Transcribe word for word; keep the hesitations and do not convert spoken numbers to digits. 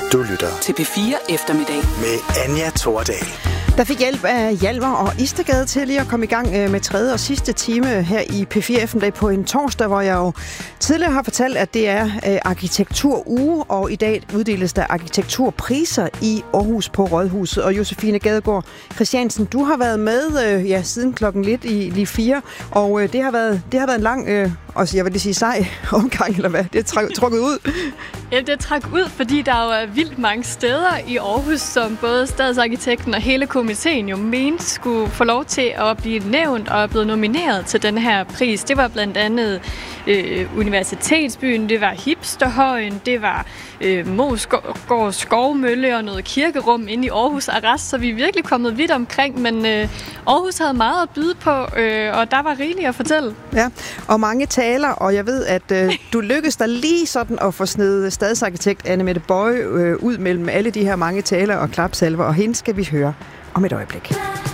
Du lytter til P fire Eftermiddag med Anja Thordal. Der fik hjælp af Hjalmar og Istedgade til lige at komme i gang med tredje og sidste time her i P fire Eftermiddag på en torsdag, hvor jeg jo tidligere har fortalt, at det er arkitekturuge, og i dag uddeles der arkitekturpriser i Aarhus på Rådhuset. Og Josefine Gadegaard Christiansen, du har været med ja, siden klokken lidt i lige fire, og det har været, det har været en lang, øh, også jeg vil lige sige sej omgang, eller hvad? Det er trukket ud. Ja, det er trukket ud, fordi der jo er vildt mange steder i Aarhus, som både stadsarkitekten og hele komiteen jo mente skulle få lov til at blive nævnt og er blevet nomineret til den her pris. Det var blandt andet øh, Universitetsbyen, det var Hipsterhøjen, det var øh, Moesgaard Skovmølle og noget kirkerum inde i Aarhus Arrest, så vi er virkelig kommet vidt omkring, men øh, Aarhus havde meget at byde på, øh, og der var rigeligt at fortælle. Ja, og mange taler, og jeg ved, at øh, du lykkedes dig lige sådan at få snedet stadsarkitekt Anne-Mette Boye øh, ud mellem alle de her mange taler og klapsalver, og hende skal vi høre om et øjeblik.